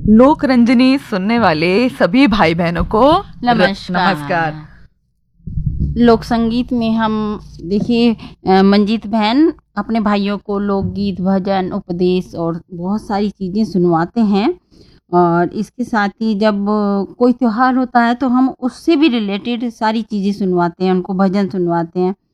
लोक रंजनी सुनने वाले सभी भाई बहनों को नमस्कार। लोक संगीत में हम देखिए मंजीत बहन अपने भाइयों को लोकगीत, भजन, उपदेश और बहुत सारी चीज़ें सुनवाते हैं। और इसके साथ ही जब कोई त्योहार होता है तो हम उससे भी रिलेटेड सारी चीज़ें सुनवाते हैं, उनको भजन सुनवाते हैं।